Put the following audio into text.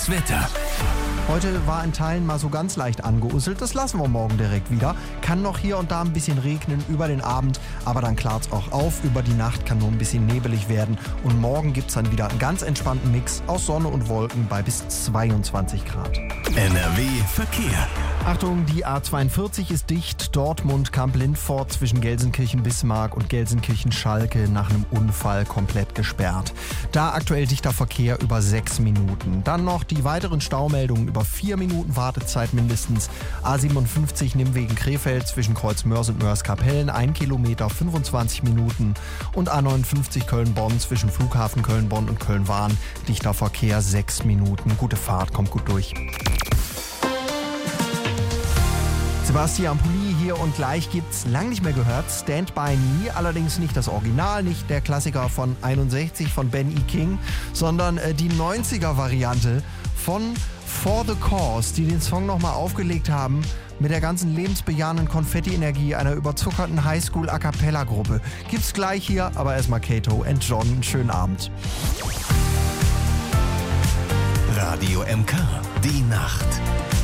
Das Wetter. Heute war in Teilen mal so ganz leicht angeuselt, das lassen wir morgen direkt wieder. Kann noch hier und da ein bisschen regnen über den Abend, aber dann klart's auch auf. Über die Nacht kann nur ein bisschen nebelig werden und morgen gibt's dann wieder einen ganz entspannten Mix aus Sonne und Wolken bei bis 22 Grad. NRW Verkehr. Achtung, die A42 ist dicht, Dortmund-Kamp-Lindfort zwischen Gelsenkirchen-Bismarck und Gelsenkirchen-Schalke nach einem Unfall komplett gesperrt. Da aktuell dichter Verkehr über 6 Minuten. Dann noch die weiteren Staumeldungen über 4 Minuten Wartezeit mindestens. A57 Nimwegen Krefeld zwischen Kreuzmörs und Mörs-Kapellen 1 Kilometer 25 Minuten und A59 Köln-Bonn zwischen Flughafen Köln-Bonn und Köln-Wahn dichter Verkehr 6 Minuten. Gute Fahrt, kommt gut durch. Sebastian Pulli hier und gleich gibt's lang nicht mehr gehört Stand By Me, allerdings nicht das Original, nicht der Klassiker von 61 von Ben E. King, sondern die 90er-Variante von For the Cause, die den Song nochmal aufgelegt haben mit der ganzen lebensbejahenden Konfetti-Energie einer überzuckerten Highschool-A-Cappella-Gruppe. Gibt's gleich hier, aber erstmal Kato and John, einen schönen Abend. Radio MK, die Nacht.